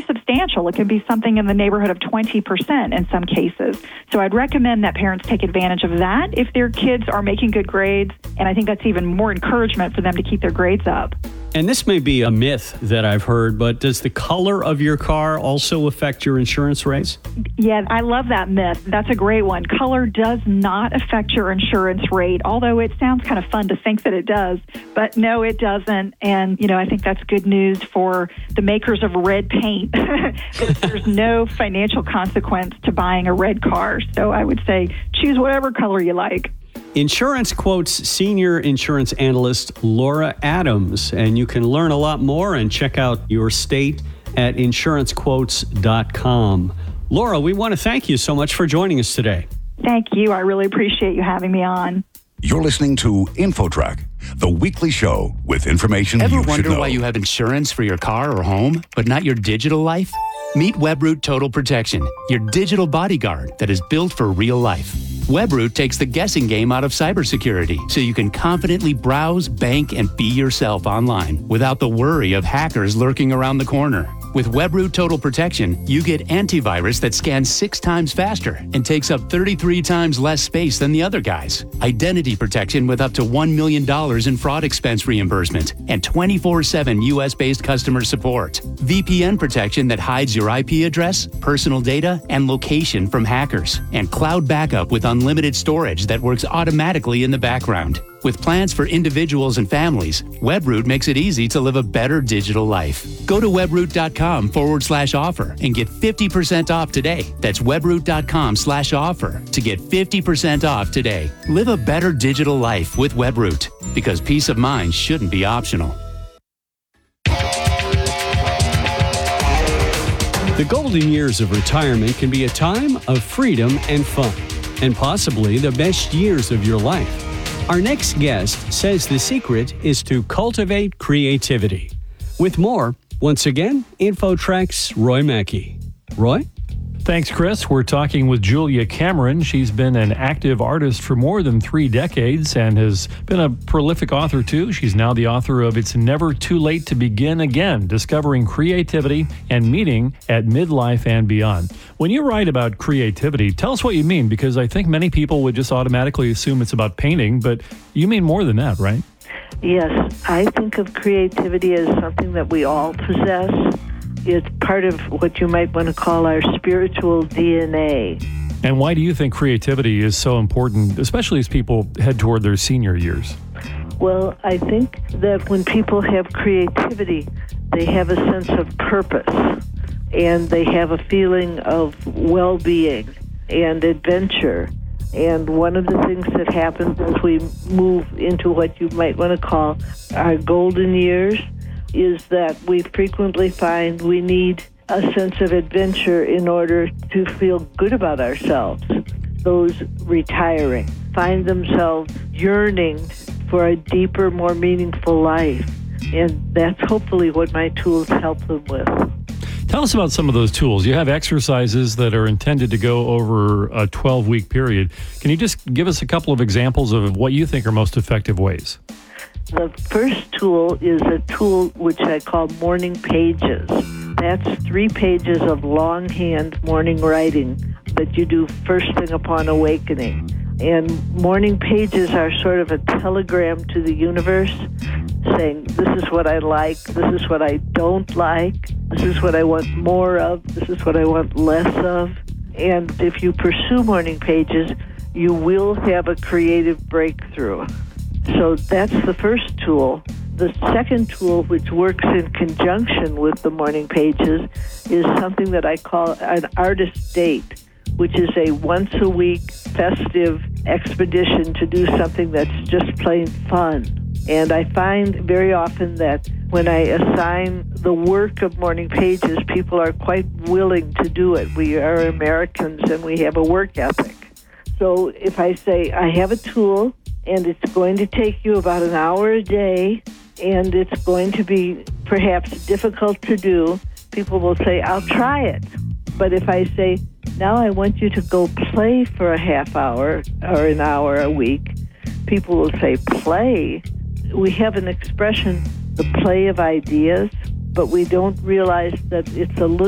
substantial. It can be something in the neighborhood of 20% in some cases. So I'd recommend that parents take advantage of that if their kids are making good grades, and I think that's even more encouragement for them to keep their grades up. And this may be a myth that I've heard, but does the color of your car also affect your insurance rates? Yeah, I love that myth. That's a great one. Color does not affect your insurance rate, although it sounds kind of fun to think that it does. But no, it doesn't. And, I think that's good news for the makers of red paint. There's no financial consequence to buying a red car. So I would say choose whatever color you like. Insurance Quote's senior insurance analyst, Laura Adams. And you can learn a lot more and check out your state at insurancequotes.com. Laura, we want to thank you so much for joining us today. Thank you. I really appreciate you having me on. You're listening to InfoTrack, the weekly show with information you should know. Ever wonder why you have insurance for your car or home, but not your digital life? Meet Webroot Total Protection, your digital bodyguard that is built for real life. Webroot takes the guessing game out of cybersecurity so you can confidently browse, bank, and be yourself online without the worry of hackers lurking around the corner. With Webroot Total Protection, you get antivirus that scans 6 times faster and takes up 33 times less space than the other guys. Identity protection with up to $1 million in fraud expense reimbursement and 24/7 US-based customer support. VPN protection that hides your IP address, personal data, and location from hackers. And cloud backup with unlimited storage that works automatically in the background. With plans for individuals and families, Webroot makes it easy to live a better digital life. Go to webroot.com/offer and get 50% off today. That's webroot.com/offer to get 50% off today. Live a better digital life with Webroot, because peace of mind shouldn't be optional. The golden years of retirement can be a time of freedom and fun, and possibly the best years of your life. Our next guest says the secret is to cultivate creativity. With more, once again, InfoTrack's Roy Mackey. Roy? Thanks, Chris. We're talking with Julia Cameron. She's been an active artist for more than 3 decades and has been a prolific author, too. She's now the author of It's Never Too Late to Begin Again, Discovering Creativity and Meaning at Midlife and Beyond. When you write about creativity, tell us what you mean, because I think many people would just automatically assume it's about painting, but you mean more than that, right? Yes, I think of creativity as something that we all possess. It's part of what you might want to call our spiritual DNA. And why do you think creativity is so important, especially as people head toward their senior years? Well, I think that when people have creativity, they have a sense of purpose, and they have a feeling of well-being and adventure. And one of the things that happens as we move into what you might want to call our golden years is that we frequently find we need a sense of adventure in order to feel good about ourselves. Those retiring find themselves yearning for a deeper, more meaningful life. And that's hopefully what my tools help them with. Tell us about some of those tools. You have exercises that are intended to go over a 12-week period. Can you just give us a couple of examples of what you think are most effective ways? The first tool is a tool which I call morning pages. That's 3 pages of longhand morning writing that you do first thing upon awakening. And morning pages are sort of a telegram to the universe saying, this is what I like, this is what I don't like, this is what I want more of, this is what I want less of. And if you pursue morning pages, you will have a creative breakthrough. So that's the first tool. The second tool, which works in conjunction with the morning pages, is something that I call an artist date, which is a once-a-week festive expedition to do something that's just plain fun. And I find very often that when I assign the work of morning pages, people are quite willing to do it. We are Americans and we have a work ethic. So if I say, I have a tool, and it's going to take you about an hour a day, and it's going to be perhaps difficult to do, people will say, I'll try it. But if I say, now I want you to go play for a half hour or an hour a week, people will say, play? We have an expression, the play of ideas, but we don't realize that it's a little